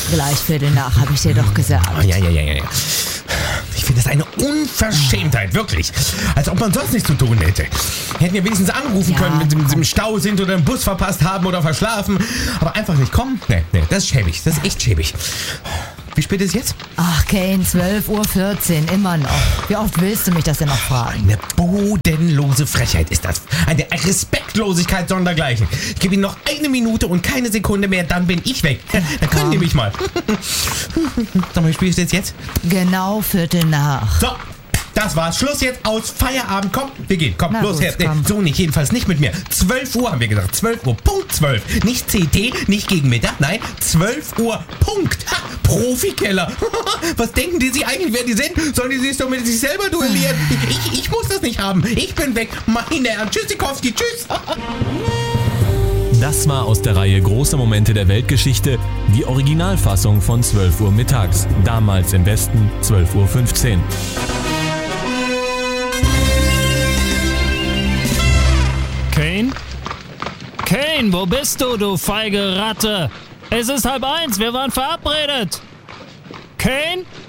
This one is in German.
Gleich Viertel nach, habe ich dir doch gesagt. Ja. Ich finde das eine Unverschämtheit, wirklich. Als ob man sonst nichts zu tun hätte. Hätten ja wenigstens anrufen können, wenn sie im Stau sind oder einen Bus verpasst haben oder verschlafen. Aber einfach nicht kommen? Nee, das ist schäbig. Das ist echt schäbig. Wie spät ist es jetzt? Ach, Kane, 12:14 Uhr, immer noch. Wie oft willst du mich das denn noch fragen? Eine bodenlose Frechheit ist das. Eine Respektlosigkeit sondergleichen. Ich gebe Ihnen noch 1 Minute und keine Sekunde mehr, dann bin ich weg. Dann können die mich mal. Sag mal, wie spät ist es jetzt? Genau Viertel nach. So, das war's. Schluss jetzt, aus, Feierabend. Komm, wir gehen. Komm, Na los gut, her. komm. So nicht, jedenfalls nicht mit mir. 12 Uhr haben wir gesagt. 12 Uhr, Punkt 12. Nicht CT, nicht gegen Mittag, nein, 12 Uhr, Punkt. Ha, Profikeller. Was denken die sich eigentlich, wer die sind? Sollen die sich doch mit sich selber duellieren? Ich muss das nicht haben. Ich bin weg. Meine Herren, Tschüssikowski, tschüss. Das war aus der Reihe Große Momente der Weltgeschichte die Originalfassung von 12 Uhr mittags. Damals im Westen 12:15 Uhr. Kane? Kane, wo bist du, du feige Ratte? Es ist 12:30, wir waren verabredet. Kane?